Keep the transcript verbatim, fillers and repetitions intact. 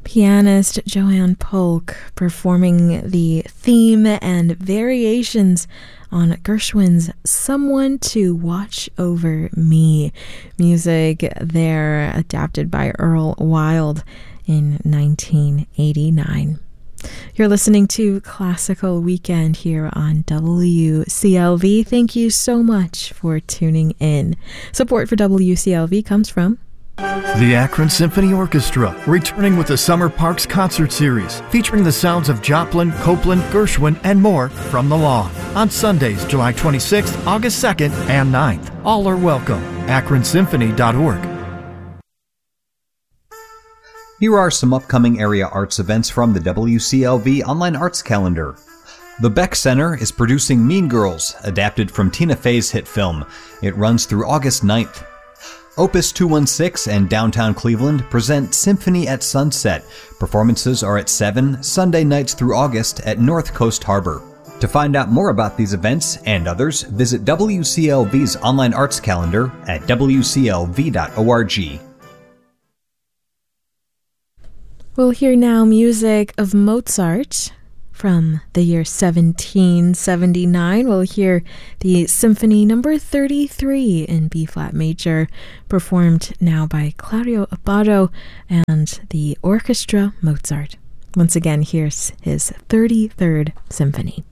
Pianist Joanne Polk performing the theme and variations on Gershwin's Someone to Watch Over Me. Music there adapted by Earl Wild in nineteen eighty-nine. You're listening to Classical Weekend here on W C L V. Thank you so much for tuning in. Support for W C L V comes from the Akron Symphony Orchestra, returning with the Summer Parks Concert Series, featuring the sounds of Joplin, Copland, Gershwin, and more from the lawn. On Sundays, July twenty-sixth, August second, and ninth. All are welcome. akron symphony dot org. Here are some upcoming area arts events from the W C L V Online Arts Calendar. The Beck Center is producing Mean Girls, adapted from Tina Fey's hit film. It runs through August ninth. Opus two one six and Downtown Cleveland present Symphony at Sunset. Performances are at seven, Sunday nights through August at North Coast Harbor. To find out more about these events and others, visit W C L V's online arts calendar at w c l v dot org. We'll hear now music of Mozart from the year seventeen seventy-nine. We'll hear the Symphony Number thirty-three in B-flat major, performed now by Claudio Abbado and the Orchestra Mozart. Once again, here's his thirty-third Symphony.